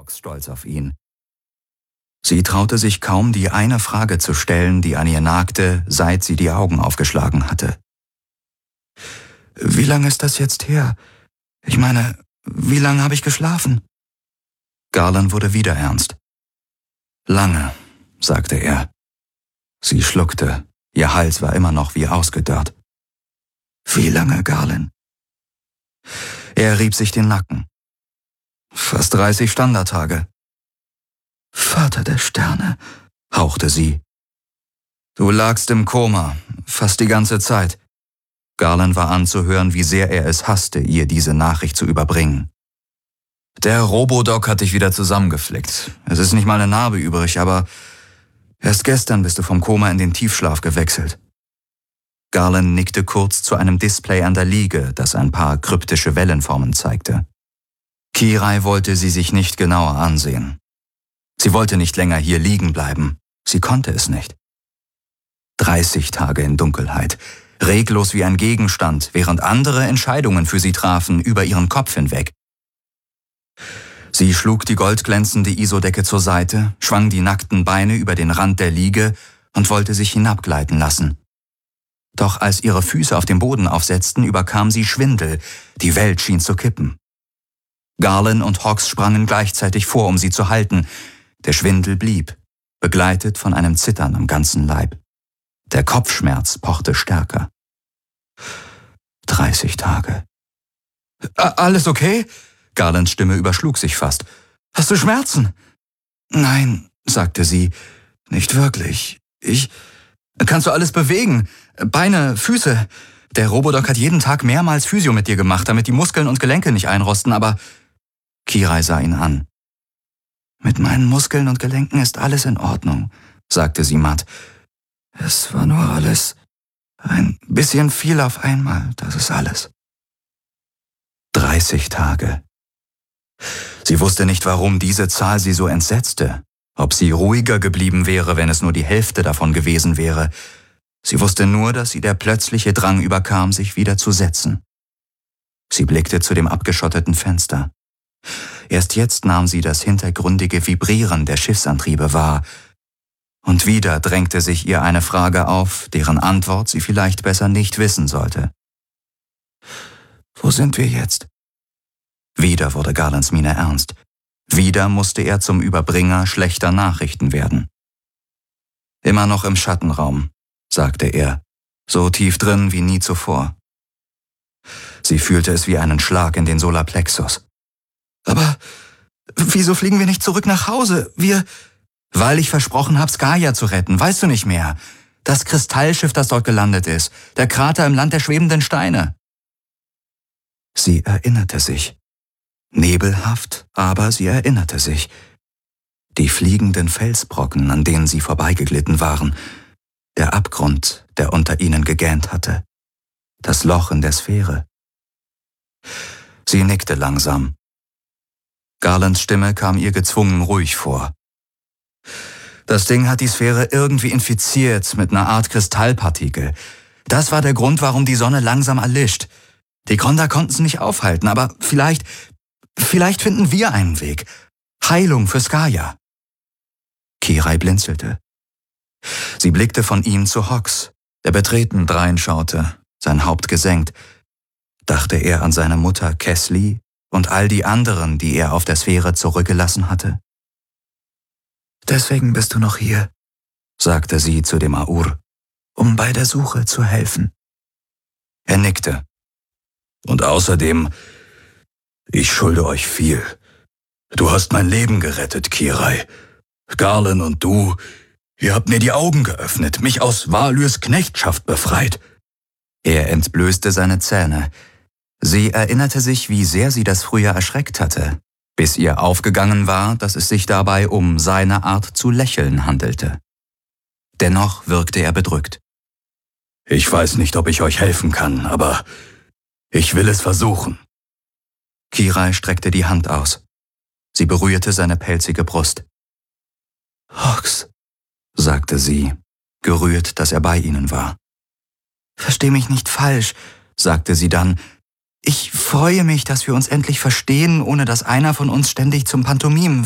Hox stolz auf ihn. Sie traute sich kaum, die eine Frage zu stellen, die an ihr nagte, seit sie die Augen aufgeschlagen hatte. »Wie lange ist das jetzt her? Ich meine, wie lange habe ich geschlafen?« Garland wurde wieder ernst. »Lange«, sagte er. Sie schluckte, ihr Hals war immer noch wie ausgedörrt. »Wie lange, Garland?« Er rieb sich den Nacken. »Fast 30 Standardtage.« »Vater der Sterne«, hauchte sie. »Du lagst im Koma, fast die ganze Zeit.« Garland war anzuhören, wie sehr er es hasste, ihr diese Nachricht zu überbringen. »Der Robodoc hat dich wieder zusammengeflickt. Es ist nicht mal eine Narbe übrig, aber erst gestern bist du vom Koma in den Tiefschlaf gewechselt.« Garland nickte kurz zu einem Display an der Liege, das ein paar kryptische Wellenformen zeigte. Kirai wollte sie sich nicht genauer ansehen. Sie wollte nicht länger hier liegen bleiben. Sie konnte es nicht. 30 Tage in Dunkelheit, reglos wie ein Gegenstand, während andere Entscheidungen für sie trafen, über ihren Kopf hinweg. Sie schlug die goldglänzende Isodecke zur Seite, schwang die nackten Beine über den Rand der Liege und wollte sich hinabgleiten lassen. Doch als ihre Füße auf dem Boden aufsetzten, überkam sie Schwindel. Die Welt schien zu kippen. Garland und Hox sprangen gleichzeitig vor, um sie zu halten. Der Schwindel blieb, begleitet von einem Zittern am ganzen Leib. Der Kopfschmerz pochte stärker. 30 Tage. »Alles okay?« Garlands Stimme überschlug sich fast. »Hast du Schmerzen?« »Nein«, sagte sie, »nicht wirklich. Kannst du alles bewegen? Beine, Füße? Der Robodoc hat jeden Tag mehrmals Physio mit dir gemacht, damit die Muskeln und Gelenke nicht einrosten, aber...« Kirai sah ihn an. »Mit meinen Muskeln und Gelenken ist alles in Ordnung«, sagte sie matt. »Es war nur alles ein bisschen viel auf einmal, das ist alles.« 30 Tage. Sie wusste nicht, warum diese Zahl sie so entsetzte, ob sie ruhiger geblieben wäre, wenn es nur die Hälfte davon gewesen wäre. Sie wusste nur, dass sie der plötzliche Drang überkam, sich wieder zu setzen. Sie blickte zu dem abgeschotteten Fenster. Erst jetzt nahm sie das hintergründige Vibrieren der Schiffsantriebe wahr. Und wieder drängte sich ihr eine Frage auf, deren Antwort sie vielleicht besser nicht wissen sollte. »Wo sind wir jetzt?« Wieder wurde Garlands Miene ernst. Wieder musste er zum Überbringer schlechter Nachrichten werden. »Immer noch im Schattenraum«, sagte er, so tief drin wie nie zuvor. Sie fühlte es wie einen Schlag in den Solarplexus. »Aber wieso fliegen wir nicht zurück nach Hause? »Weil ich versprochen habe, Skaja zu retten, weißt du nicht mehr? Das Kristallschiff, das dort gelandet ist, der Krater im Land der schwebenden Steine.« Sie erinnerte sich. Nebelhaft, aber sie erinnerte sich. Die fliegenden Felsbrocken, an denen sie vorbeigeglitten waren, der Abgrund, der unter ihnen gegähnt hatte, das Loch in der Sphäre. Sie nickte langsam. Garlands Stimme kam ihr gezwungen ruhig vor. »Das Ding hat die Sphäre irgendwie infiziert mit einer Art Kristallpartikel. Das war der Grund, warum die Sonne langsam erlischt. Die Kronda konnten es nicht aufhalten, aber vielleicht finden wir einen Weg. Heilung für Skaja.« Kirai blinzelte. Sie blickte von ihm zu Hox, der betreten dreinschaute, sein Haupt gesenkt. Dachte er an seine Mutter Kesli und all die anderen, die er auf der Sphäre zurückgelassen hatte. »Deswegen bist du noch hier«, sagte sie zu dem Aur, »um bei der Suche zu helfen.« Er nickte. »Und außerdem, ich schulde euch viel. Du hast mein Leben gerettet, Kirai. Garland und du, ihr habt mir die Augen geöffnet, mich aus Valyrs Knechtschaft befreit.« Er entblößte seine Zähne. Sie erinnerte sich, wie sehr sie das früher erschreckt hatte, bis ihr aufgegangen war, dass es sich dabei um seine Art zu lächeln handelte. Dennoch wirkte er bedrückt. »Ich weiß nicht, ob ich euch helfen kann, aber ich will es versuchen.« Kirai streckte die Hand aus. Sie berührte seine pelzige Brust. »Hox«, sagte sie, gerührt, dass er bei ihnen war. »Versteh mich nicht falsch«, sagte sie dann. »Ich freue mich, dass wir uns endlich verstehen, ohne dass einer von uns ständig zum Pantomimen